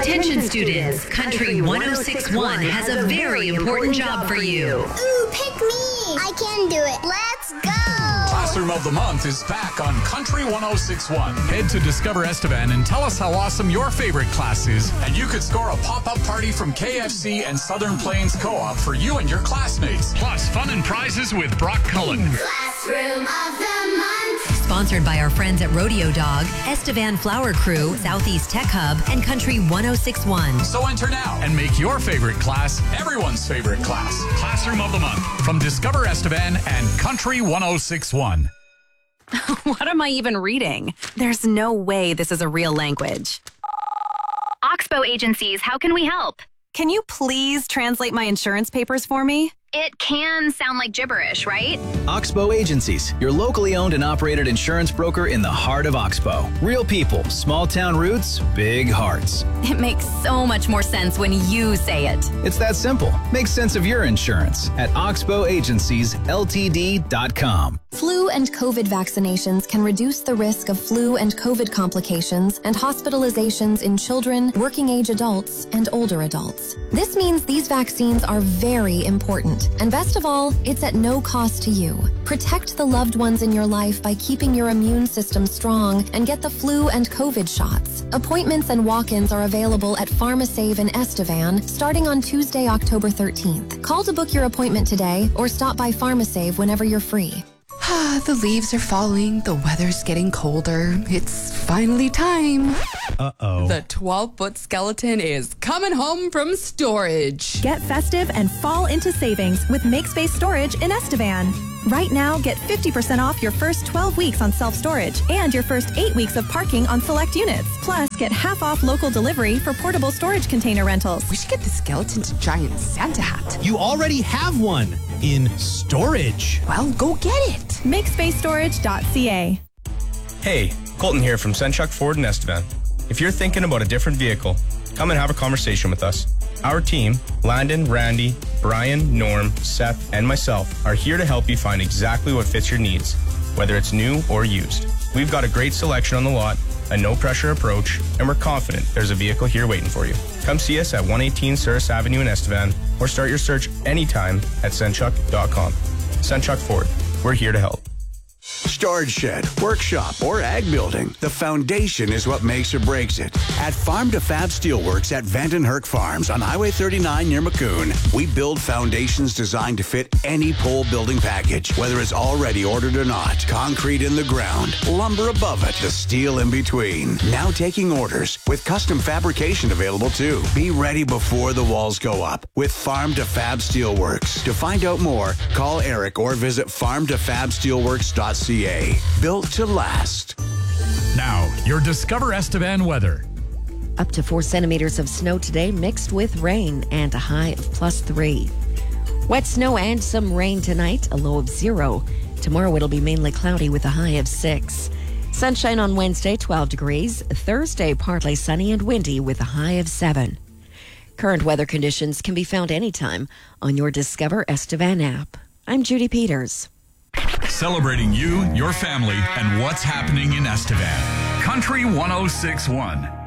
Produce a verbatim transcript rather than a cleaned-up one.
Attention students, Country one oh six point one has a very important job for you. Ooh, pick me. I can do it. Let's go. Classroom of the Month is back on Country one oh six point one. Head to Discover Estevan and tell us how awesome your favorite class is, and you could score a pop-up party from K F C and Southern Plains Co-op for you and your classmates. Plus, fun and prizes with Brock Cullen. Classroom of the Month. Sponsored by our friends at Rodeo Dog, Estevan Flower Crew, Southeast Tech Hub, and Country one oh six point one. So enter now and make your favorite class everyone's favorite class. Classroom of the Month from Discover Estevan and Country one oh six point one. What am I even reading? There's no way this is a real language. Oxbow Agencies, how can we help? Can you please translate my insurance papers for me? It can sound like gibberish, right? Oxbow Agencies, your locally owned and operated insurance broker in the heart of Oxbow. Real people, small town roots, big hearts. It makes so much more sense when you say it. It's that simple. Make sense of your insurance at oxbow agencies l t d dot com. Flu and COVID vaccinations can reduce the risk of flu and COVID complications and hospitalizations in children, working-age adults, and older adults. This means these vaccines are very important. And best of all, it's at no cost to you. Protect the loved ones in your life by keeping your immune system strong and get the flu and COVID shots. Appointments and walk-ins are available at PharmaSave in Estevan starting on Tuesday, October thirteenth. Call to book your appointment today or stop by PharmaSave whenever you're free. The leaves are falling, the weather's getting colder. It's finally time. Uh-oh. The twelve-foot skeleton is coming home from storage. Get festive and fall into savings with MakeSpace Storage in Estevan. Right now, get fifty percent off your first twelve weeks on self-storage and your first eight weeks of parking on select units. Plus, get half off local delivery for portable storage container rentals. We should get the skeleton's giant Santa hat. You already have one in storage. Well, go get it. make space storage dot c a. Hey, Colton here from Senchuk Ford in Estevan. If you're thinking about a different vehicle, come and have a conversation with us. Our team, Landon, Randy, Brian, Norm, Seth, and myself, are here to help you find exactly what fits your needs, whether it's new or used. We've got a great selection on the lot, a no-pressure approach, and we're confident there's a vehicle here waiting for you. Come see us at one eighteen Souris Avenue in Estevan, or start your search anytime at senchuk dot com. Senchuk Ford, we're here to help. Storage shed, workshop, or ag building, the foundation is what makes or breaks it. At Farm to Fab Steelworks at Vandenherk Farms on Highway thirty-nine near Maccoon, we build foundations designed to fit any pole building package, whether it's already ordered or not. Concrete in the ground, lumber above it, the steel in between. Now taking orders with custom fabrication available too. Be ready before the walls go up with Farm to Fab Steelworks. To find out more, call Eric or visit farm to fab steelworks dot c a. Built to last. Now, your Discover Estevan weather. Up to four centimeters of snow today, mixed with rain, and a high of plus three. Wet snow and some rain tonight, a low of zero. Tomorrow it'll be mainly cloudy with a high of six. Sunshine on Wednesday, twelve degrees. Thursday, partly sunny and windy with a high of seven. Current weather conditions can be found anytime on your Discover Estevan app. I'm Judy Peters. Celebrating you, your family, and what's happening in Estevan. Country one oh six point one.